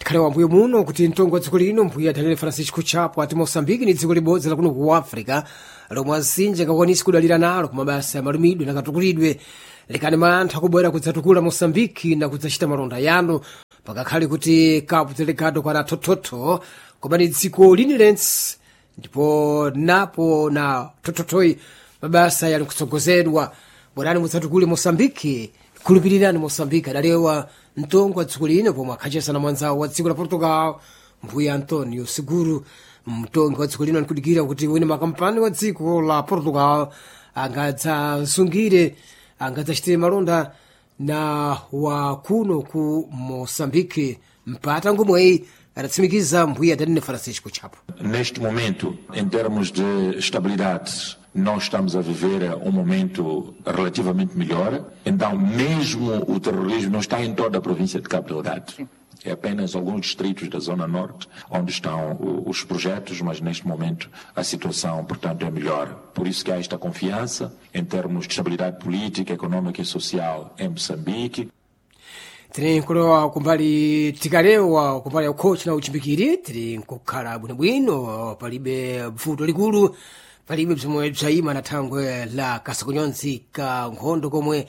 tikhale wambuyo muno kuti mtongo wa dziko lino mbuya Daniel Francisco Chapo ati Moçambique ni dziko libodzi lakuno ku Africa lomwe azinji ngakwanisi kudalira nalo ku mabasa ya malumidwe na katukulidwe likani mantha kubwera kudzatukula Moçambique na kudzachita malonda yano pakakhale kuti Cabo Delgado kwana thothotho koma ni dziko lini lense ndipo napo na thothothoyi mabasa yali kutsogozedwa bwerani mudzatukule Moçambique khulupirirani Moçambique adalewa mtongo wa dziko lino pomwe akhachesa na mwanzawo wa dziko la Portugal mbuya Antonio Seguro. Mtongo wa dziko lino anikudikira kuti wene makampani wa dziko la Portugal angadzasungire angadzachitire malonda na wa kuno ku Moçambique mpata ngomweyi adatsimikiza mbuya Daniel Francisco Chapo. Neste momento, em termos de estabilidade, nós estamos a viver um momento relativamente melhor. Então, mesmo o terrorismo não está em toda a província de Cabo Delgado. É apenas alguns distritos da Zona Norte onde estão os projetos, mas neste momento a situação, portanto, é melhor. Por isso que há esta confiança em termos de estabilidade política, econômica e social em Moçambique. Tiri nkulowa kumbali tikalewa kumbali ya ukochi na uchimbikiri tiri nkukhala bwinobwino palibe vuto likulu palibe bzomwe bzayima na thangwe la kasakunyonzi ka nkhondo komwe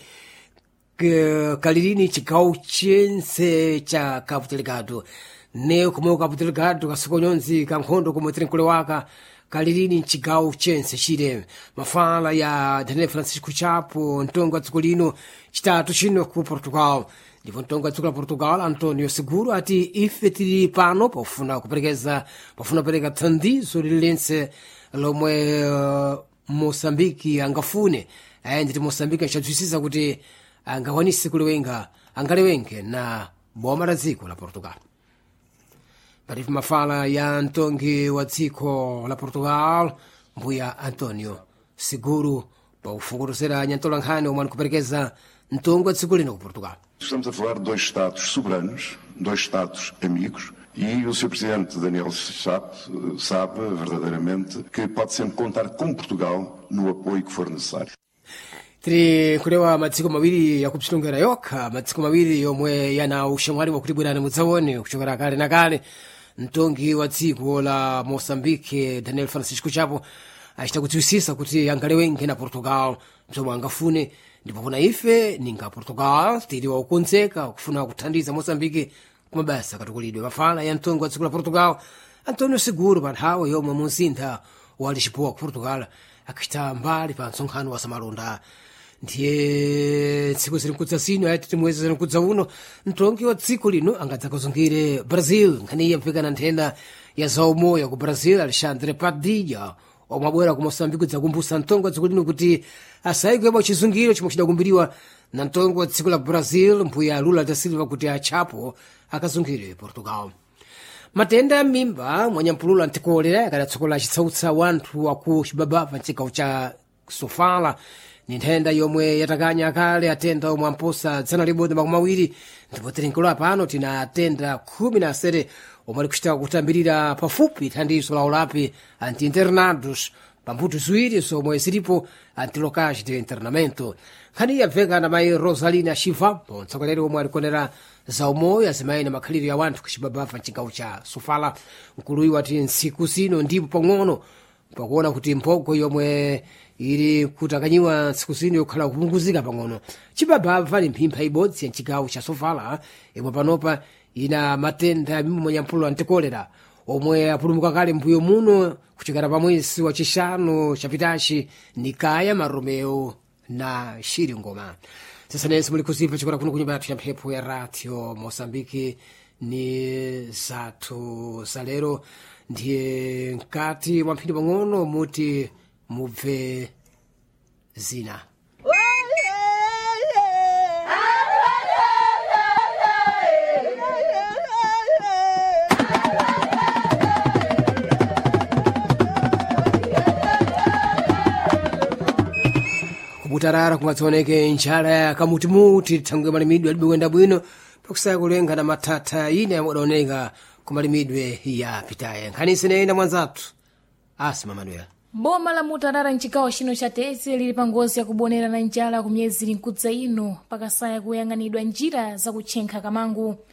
kalilini chigawo chense cha Cabo Delgado ne komwe Cabo Delgado kasakunyonzi ka nkhondo komwe tiri nkulewaka kalilini chigawo chense chile mafala ya Daniel Francisco Chapo mtongo wa dziko lino chitatu chino ku Portugal. Ndipo mtongo wa dziko la Portugal Antonio Seguro ati ife tili pano pofuna kuperekeza pofuna kupereka thandizo lililense lomwe uh, Moçambique angafune ayi nditi Moçambique achadzwisisa kuti angakwanise kulewenga angalewenke na boma la dziko la Portugal. Palipo mafala ya mtongi wa dziko la Portugal mbuya Antonio Seguro paufukutosera nyantola nkhani omwe anikuperekeza mtongo wa dziko lino ku Portugal. Estamos a falar de dois Estados soberanos, dois Estados amigos, e o senhor Presidente Daniel Chapo sabe verdadeiramente que pode sempre contar com Portugal no apoio que for necessário. Tiri kulewa madziko mawiri ya kupsitongera yokha madziko mawiri yomwe yana ushamwali wa kulibwerana mudzawone kuchokera kale na kale. Mtongi wa dziko la Moçambique Daniel Francisco Chapo achita kudziwisisa kuti angalewenke na Portugal mzomwe angafune ndipo kuna ife ninga Portugal tili wa ukonzeka kufuna kuthandiza Moçambique kumabasa katukulidwe mafala ya mtongo wa dziko la Portugal Antonio Seguro pa nthawi yomwe mumzinda wa Lisboa ku Portugal akachita mbali pa msonkhano wa samalonda. Ndiye tsiku ziri mkudza sino ayati timwezi ziri mkudza uno mtongi wa dziko lino angadzakazungire Brazil nkhaniye mpikana nthenda ya zaumoyo ku Brazil Alexandre Padilha omwe abwera ku Moçambique kudzakumbutsa mtongo wa dziko lino kuti asayikwepo chizungiro chomwe chidakumbiriwa na mtongo wa dziko la Brazil mbuya Lula da Silva kuti achapo akazungire Portugal. Matenda ya mimba mwanyampulula antikolera akadatsokola chitsautsa wanthu waku chibabava mchigawo cha Sofala ni nthenda yomwe yatakanya kale atenda omwe amposa dzana libodzi makumi awiri ndipo tiri nkulowa pano tina atenda khumi na asere omwe ali kuchita kutambirira pafupi thandizo la ulapi anti-internados pambuto ziwiri zomwe zilipo antilocais de internamento. Nkhani yabveka na mayi Rosalina Chivambo mtsogoleri omwe alikonera zaumoyo azimayi na makhalidwe ya wanthu kuchibabava mchigawo cha Sofala nkuluyi ati ntsiku zino ndipo pang'ono pakuona kuti mphogo yomwe ili kutakanyiwa ntsiku zino yokhala kupunguzika pang'ono. Chibabava ni mphimpha ibodzi ya mchigawo cha Sofala imwe panopa ina matenda ya mimba mwanyampulula antikolera omwe apulumuka kale mbuyo muno kuchokera pa mwezi wa chishanu chapitachi Nikaya Maromeo na Shiri Ngoma. Sasa nesi muli kuzipa chikora kuno kunyumba yathu ya mphepo ya radio Moçambique ni zathu salero ndiye nkati mwa mphindi pang'ono muti mubve zina. Kubutarara kumatsoneke njala ya kamutimuti thangwe malimidwe alibe kwenda bwino pakusaya kulenga na matata ine yamodaoneka kumalimidwe ya pitaye nkhani sinena mwanzathu Asma Manuel. Boma la Mutarara nchigawo chino cha Tete lili pa ngozi ya kubonera na njala ku myezi linkudza ino pakasaya kuyang'anidwa njira za kutchenkha kamangu.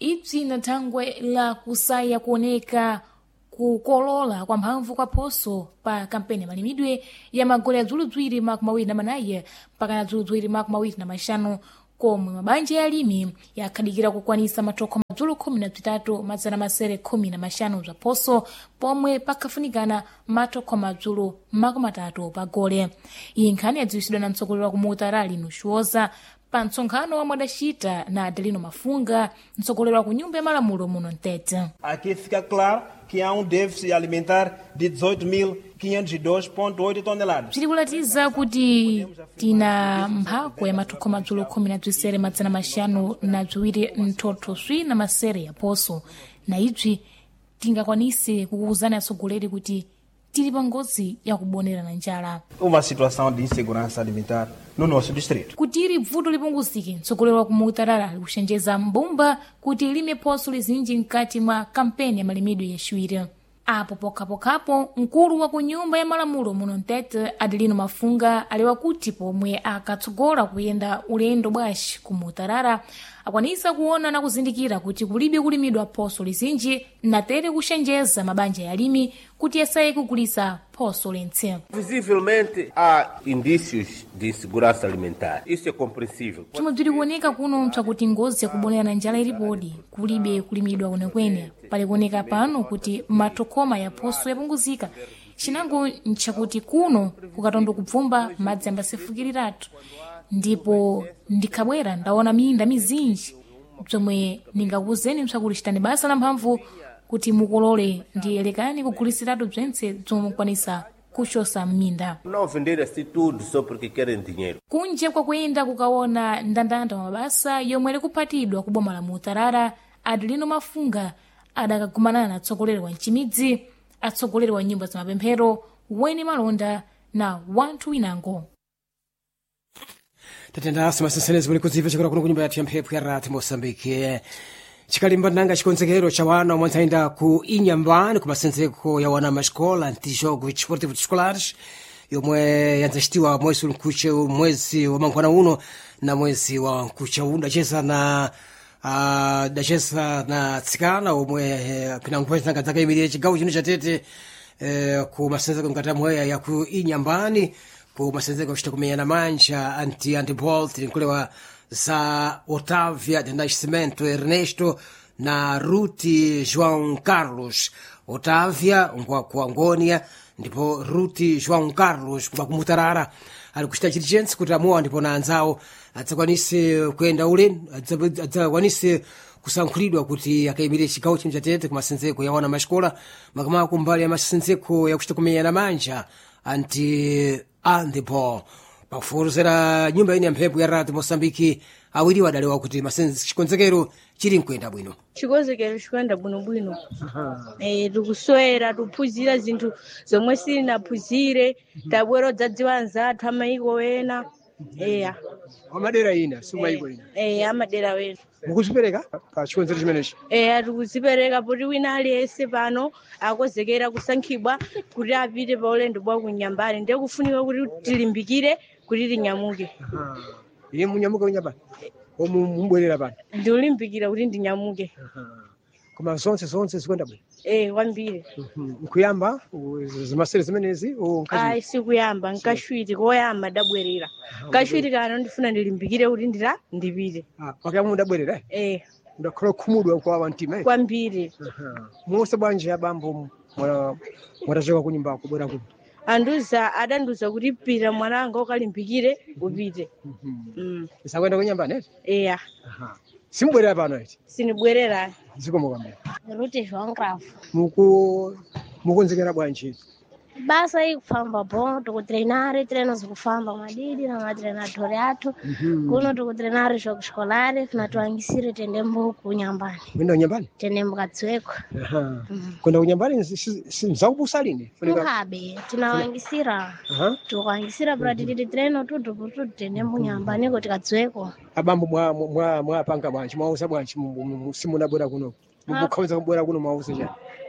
ibzi na thangwe la kusaya kuoneka kukolola kwa mphamvu kwa phoso pa kampeni ya malimidwe ya magole ya dzuludzwiri makumi awiri na manayi mpaka na dzuludzwiri makumi awiri na maxanu komwe mabanja ya alimi yakhadikira kukwanisa mathokho madzulu khumi na bzitatu madzana masere khumi na maxanu bza phoso pomwe pakhafunikana mathokho madzulu makumi atatu pa gole. Iyi nkhani yadziwisidwa na mtsogoleri wa kumuta Lino Xuoza pa mtsonkhano womwe adacita na Adelino Mafunga, mtsogoleri wa ku nyumba ya malamulo muno Mtete. Aqui fica claro que há um déficit alimentar de dezoito mil quinhentos e dois vírgula oito toneladas. Bzirikulatiza kuti tina mphako ya mathokho madzulu khumi na bzisere madzana maxanu na bziwiri mthotho swi na masere ya phoso, na ibzi tingakwanise kukuwuzani atsogoleri kuti tili pa ngozi ya kubonera na njala. Uma situação de insegurança alimentar no nosso distrito. Kuti iri bvuto lipunguzike, mtsogoleri wa kumutarara ali kuchenjeza mbumba kuti ilime phoso lizinji mkati mwa kampeni ya malimidwe ya xiwiri. Apo pokhapokhapo mkulu wa ku nyumba ya malamulo muno Mtete Adelino Mafunga aliwa kuti pomwe akatsogola kuyenda ulendo bwashi kumutarara akwanisa kuona na kuzindikira kuti kulibe kulimidwa phoso lizinji na tere kuchenjeza mabanja ya alimi kuti yasaye kugulisa phoso lentse. Visivelmente há indícios de insegurança alimentar. Isso é compreensível. Chomwe bziri kuoneka kuno mtsakuti ngozi ya kubonera na njala ilipodi kulibe kulimidwa kwenekwene pali kuoneka pano kuti mathokoma ya phoso yapunguzika. Chinango nchakuti kuno kukatondo kubvumba madzi ambasefukiriratu ndipo ndikhabwera ndaona minda mizinji bzomwe ningakuwuzeni msakulishitani basa la mphamvu kuti mukolole ndiyelekani kugulisiratu bzentse bzomwe mukwanisa kuchosa m'minda. Não vender assim tudo só porque querem dinheiro. Kunje kwa kuyenda kukaona ndandanda wa mabasa yomwe ali kuphatidwa ku boma la Mutarara, Adelino Mafunga adakagumanana na atsogoleri wa mchimidzi, atsogoleri wa nyumba za mapemphero, weni malonda na wanthu winango. Tatendasi masensenezi muli kudziva chikora kuno kunyumba yathu ya mphepo ya rati Mosambike. Chikalimba nanga chikonzekero cha wana omwe anthaenda ku Inyambani ku masenzeko ya wana mascola antijogo esportivo escolares yomwe yanzacitiwa mwezi unkuche mwezi wa mangwana uno na mwezi wa nkucha uno dacheza na uh, dacheza na tsikana omwe uh, pinangokweza nanga dzakayimirira chigawo chino cha Tete uh, ku masenzeko ngati mweya ya ku Inyambani ku masenzeko kuchita kumenya na manja anti antibol tilinkulewa za Otávia de Nascimento Ernesto na Ruti João Carlos. Otávia ngwa ku Angônia ndipo Ruti João Carlos ngwa ku Mutarara ali kuchita chilichentsi kuti amowa ndipo na anzawo adzakwanise kuyenda ule adzakwanise kusankhulidwa kuti akayimirire chigawo chino cha Tete ku masenzeko ya wana mascola makamaka kumbali ya masenzeko ya kuchita kumenya na manja anti handball. Pakufuruzira nyumba ine ya mphepo ya rati Mosambiki awiri wadalewa kuti masenzi chikonzekero chili nkwenda bwino. Chikonzekero chikwenda bwinobwino. Eh tikuswera tuphunzira zinthu zomwe sinaphunzire tabwero dzadziwa anzathu amayiko wena. Eya. Amadera ina sumayiko ina. Eh amadera wena. Mukuzipereka pa chikonzekero chimenechi? Eh tikuzipereka kuti wina aliyense pano akozekera kusankhibwa kuti apite pa ulendo bwa kunyambani ndiye kufunika kuti tilimbikire kuti tinyamuke. Iye munyamuke kunyambani? Omu mumbwerera pano? Ndiulimbikira kuti ndinyamuke. Koma zonse zonse zikwenda bwino? Eh kwambiri. Nkuyamba zimasere zimenezi o nkazi? Ai sikuyamba nkashwiti koyamba dabwerera. Kashwiti kana ndifuna ndilimbikire kuti ndira ndipite. Ah pakamu ndabwerera? Eh. Ndakhala kumudwa kwa wantima. Kwambiri. Musa bwanje ya bambo mwana mwatachoka kunyumba kubwera kuno. Anduza adanduza kuti pita mwananga ukalimbikire upite. Mhm. Isakwenda kunyambani? Eya. Aha. Simbwerera pano eti? Sinibwerera. Zikomo kwambiri. Ruti João Carlos. Muku mukonzekera bwanji? Basa hii kufamba bo tukutrenare treino zikufamba madidi na matrenatori athu kuno tukutrenare zvokuskolare finatuangisire tende mbuku nyambani. Kwenda kunyambani? Tende mbukadziweko. Aha. Kwenda kunyambani mzakubusa lini? Mukabe tinawangisira. Aha. Tukuangisira pra tititi treino tutu putu tende mbunyambani kuti kadziweko. Abambo mwa mwa mwa panga bwanji mwausa bwanji simunabwera kuno. Mukhawiza kubwera kuno mwausa chani?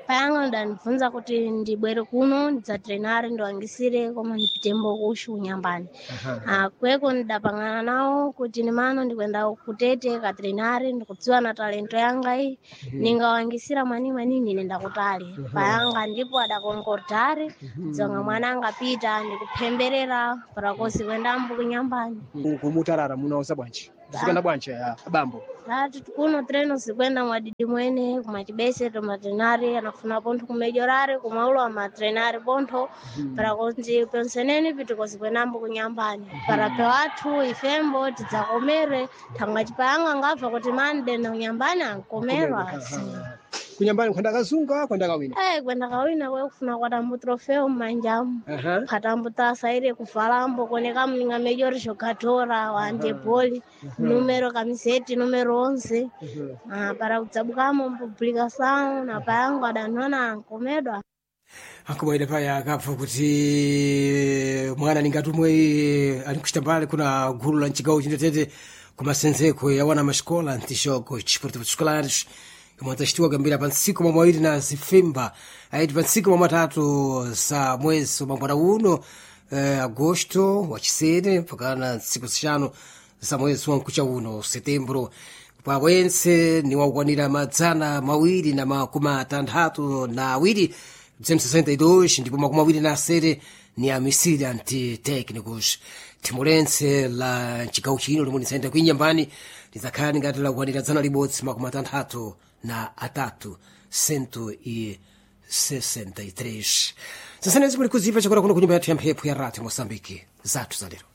payanga ndanibvunza kuti ndibwere kuno ndidzatrenare ndiwangisire koma ndipitembo kushu unyambani. Ah, kweko ndidapangana nawo kuti nimano ndikwenda kutete katrenare ndikudziwa na talento yanga iyi ningawangisira mwani mwani nine ndakutali payanga ndipo adakonkordare dzonga mwana angapita ndikuphemberera parakosi kwenda mbu kunyambani. Kumutarara munauza bwanji zikana bwanji ya bambo Lati kuno treno sikwenda mwadidi mwene kumachibese tomatrenari anafuna ponto kumejorare kumaulo wa matrenari ponto para konzi penseneni pitiko sikwendambo kunyambani para pe watu ifembo tidzakomere thanga chipayanga ngabva kuti mande na unyambani ankomerwa kunyambani kwenda kazunga kwenda kawina eh kwenda kawina kwe kufuna kwatambu trofeo manjamu khatambu tasaire kufalambo koneka mlinga major jokatora wande poli numero kamiseti numero onze ah para kudzabukamo publicação na payanga danona ankomedwa akomaida paya akapfa kuti mwana ningatumwe ali kuchitambale kuna gulu la nchigawo chindatete kumasenzeko yawana mascola ntishoko chiportivo scolares kumataxitiwa kambira pa ntsiku mwa mawiri na zifemba aiti pa ntsiku mwa matatu sa mwezi mambwana uno eh, agosto wachisene pakana ntsiku zixanu za mwezi wa nkucha uno setembro pa wense ni wakwanira madzana mawiri na makumi atandatu na awiri sessenta e dois ndipo makumi awiri na asere ni amisiri anti-técnicos timulense la chigawo chino limwe lisayenda kuinyambani lizakhani ngati lakwanira dzana libodzi makumi atandatu na atatu cento e sessenta e três. Sasana zimuli kuzipa chakula kuno kunyumba yathu ya mphepo ya radio Moçambique zathu za lero.